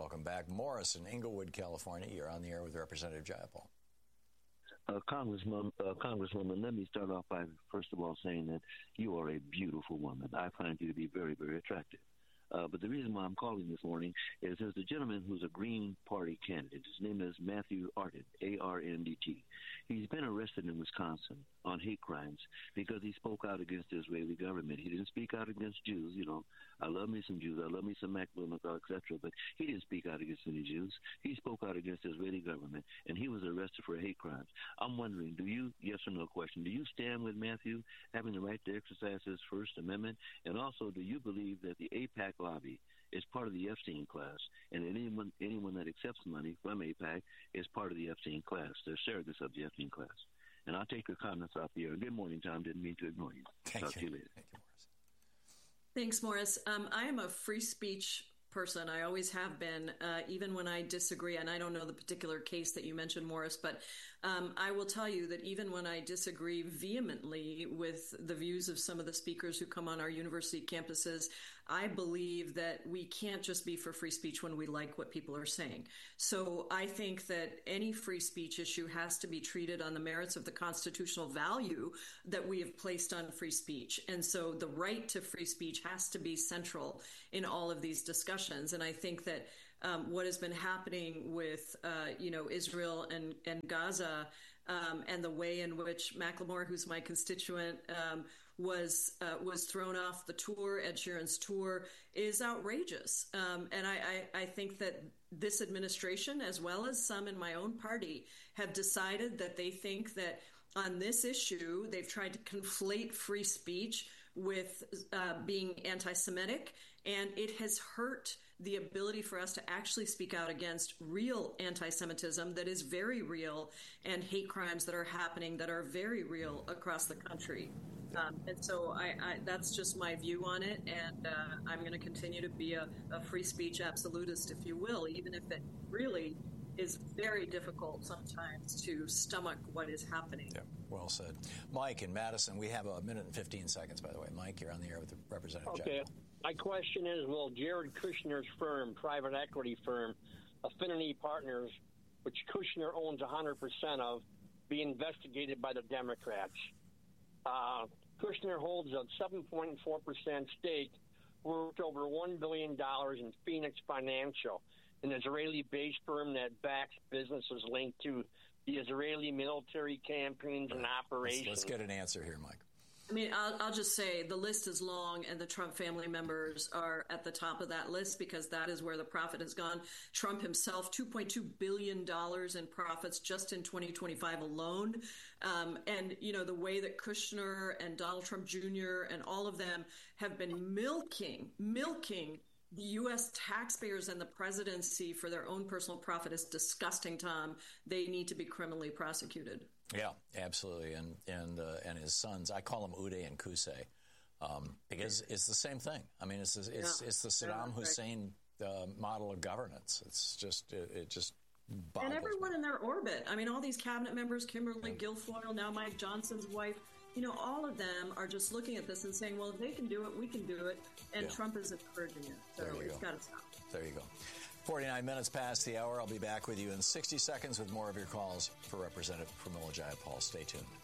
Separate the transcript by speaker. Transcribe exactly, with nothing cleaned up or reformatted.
Speaker 1: welcome back. Morris in Inglewood, California. You're on the air with Representative Jayapal.
Speaker 2: Uh, Congressman, uh, Congresswoman, let me start off by, first of all, saying that you are a beautiful woman. I find you to be very, very attractive. Uh, but the reason why I'm calling this morning is there's a gentleman who's a Green Party candidate. His name is Matthew Arndt, A R N D T. He's been arrested in Wisconsin on hate crimes because he spoke out against the Israeli government. He didn't speak out against Jews. You know, I love me some Jews. I love me some McDonald's, et cetera. But he didn't speak out against any Jews. He spoke out against the Israeli government, and he was arrested for hate crimes. I'm wondering, do you, yes or no question, do you stand with Matthew having the right to exercise his First Amendment? And also, do you believe that the AIPAC lobby is part of the Epstein class, and anyone anyone that accepts money from AIPAC is part of the Epstein class? They're surrogates of the Epstein class. And I'll take your comments off the air. Good morning, Tom. Didn't mean to ignore you.
Speaker 1: Thank
Speaker 2: Talk
Speaker 1: you.
Speaker 2: to you later.
Speaker 1: Thank you, Morris.
Speaker 3: Thanks, Morris. Um, I am a free speech person. I always have been, uh, even when I disagree. And I don't know the particular case that you mentioned, Morris, but um, I will tell you that even when I disagree vehemently with the views of some of the speakers who come on our university campuses, I believe that we can't just be for free speech when we like what people are saying. So I think that any free speech issue has to be treated on the merits of the constitutional value that we have placed on free speech. And so the right to free speech has to be central in all of these discussions. And I think that um, what has been happening with, uh, you know, Israel and, and Gaza um, and the way in which Macklemore, who's my constituent, um, was uh, was thrown off the tour, Ed Sheeran's tour, is outrageous. Um, and I, I, I think that this administration, as well as some in my own party, have decided that they think that on this issue, they've tried to conflate free speech with uh, being anti-Semitic, and it has hurt the ability for us to actually speak out against real anti-Semitism that is very real and hate crimes that are happening that are very real across the country. Um, and so I, I, that's just my view on it, and uh, I'm going to continue to be a, a free speech absolutist, if you will, even if it really is very difficult sometimes to stomach what is happening.
Speaker 1: Yeah, well said. Mike in Madison, we have a minute and fifteen seconds, by the way. Mike, you're on the air with the Representative
Speaker 4: Okay.
Speaker 1: Jayapal.
Speaker 4: My question is, will Jared Kushner's firm, private equity firm, Affinity Partners, which Kushner owns one hundred percent of, be investigated by the Democrats? Uh, Kushner holds a seven point four percent stake worth over one billion dollars in Phoenix Financial, an Israeli-based firm that backs businesses linked to the Israeli military campaigns and operations.
Speaker 1: Let's, let's get an answer here, Mike.
Speaker 3: I mean, I'll, I'll just say the list is long, and the Trump family members are at the top of that list because that is where the profit has gone. Trump himself, two point two billion dollars in profits just in twenty twenty-five alone. Um, and, you know, the way that Kushner and Donald Trump Junior and all of them have been milking, milking the U S taxpayers and the presidency for their own personal profit is disgusting, Tom. They need to be criminally prosecuted.
Speaker 1: Yeah, absolutely. And and uh, and his sons, I call them Uday and Qusay, um, because it's the same thing. I mean, it's the, it's,
Speaker 3: yeah.
Speaker 1: it's the Saddam
Speaker 3: yeah,
Speaker 1: Hussein uh, model of governance. It's just, it, it just boggles
Speaker 3: And everyone
Speaker 1: me.
Speaker 3: in their orbit. I mean, all these cabinet members, Kimberly
Speaker 1: Yeah.
Speaker 3: Guilfoyle, now Mike Johnson's wife, you know, all of them are just looking at this and saying, well, if they can do it, we can do it. And
Speaker 1: Yeah.
Speaker 3: Trump is encouraging it. So
Speaker 1: There you
Speaker 3: it's
Speaker 1: go.
Speaker 3: got to stop.
Speaker 1: There you go. forty-nine minutes past the hour. I'll be back with you in sixty seconds with more of your calls for Representative Pramila Jayapal. Stay tuned.